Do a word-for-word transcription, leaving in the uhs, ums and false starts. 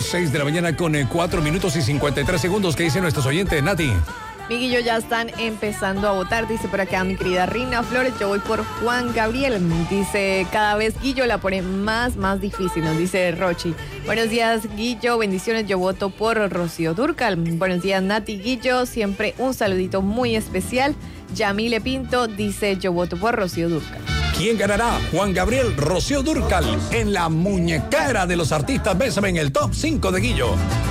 seis de la mañana con cuatro minutos y cincuenta y tres segundos. ¿Qué dicen nuestros oyentes, Nati? Mi Guillo, ya están empezando a votar, dice por acá mi querida Rina Flores. Yo voy por Juan Gabriel. Dice, cada vez Guillo la pone más, más difícil, nos dice Rochi. Buenos días, Guillo, bendiciones. Yo voto por Rocío Dúrcal. Buenos días, Nati, Guillo. Siempre un saludito muy especial. Yamile Pinto dice, yo voto por Rocío Dúrcal. ¿Quién ganará? Juan Gabriel, Rocío Dúrcal, en la muñequera de los artistas. Bésame en el top cinco de Guillo.